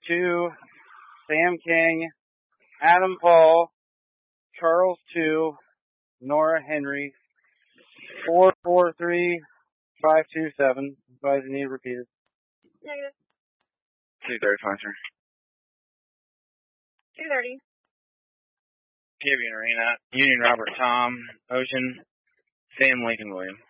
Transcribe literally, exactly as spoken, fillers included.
two, Sam King, Adam Paul, Charles two, Nora Henry, four four three, five two seven. Advise you need repeated. Negative. two thirty-five, sir. two thirty. Caribbean Arena, Union Robert Tom, Ocean, Sam Lincoln William.